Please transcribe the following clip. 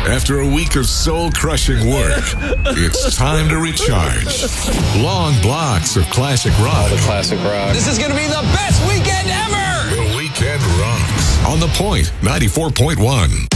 After a week of soul-crushing work, it's time to recharge. Long blocks of classic rock. All the classic rock. This is going to be the best weekend ever! The Weekend Rocks. On The Point, 94.1.